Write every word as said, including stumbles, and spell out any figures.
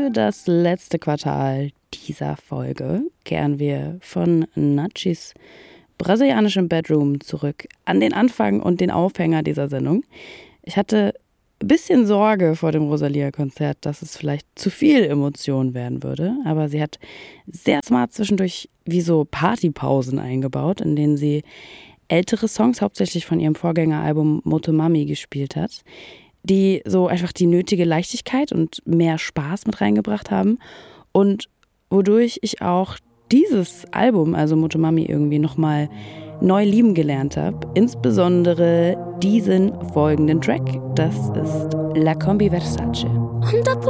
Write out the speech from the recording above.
Für das letzte Quartal dieser Folge kehren wir von Nachis brasilianischem Bedroom zurück an den Anfang und den Aufhänger dieser Sendung. Ich hatte ein bisschen Sorge vor dem Rosalia-Konzert, dass es vielleicht zu viel Emotion werden würde, aber sie hat sehr smart zwischendurch wie so Partypausen eingebaut, in denen sie ältere Songs, hauptsächlich von ihrem Vorgängeralbum Motomami, gespielt hat, die so einfach die nötige Leichtigkeit und mehr Spaß mit reingebracht haben und wodurch ich auch dieses Album, also Motomami, irgendwie nochmal neu lieben gelernt habe. Insbesondere diesen folgenden Track. Das ist La Combi Versace. hundert